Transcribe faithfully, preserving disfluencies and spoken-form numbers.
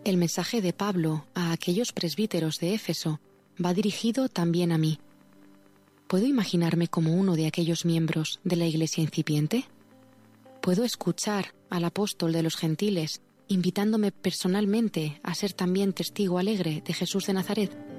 El mensaje de Pablo a aquellos presbíteros de Éfeso va dirigido también a mí. ¿Puedo imaginarme como uno de aquellos miembros de la Iglesia incipiente? ¿Puedo escuchar al apóstol de los gentiles invitándome personalmente a ser también testigo alegre de Jesús de Nazaret?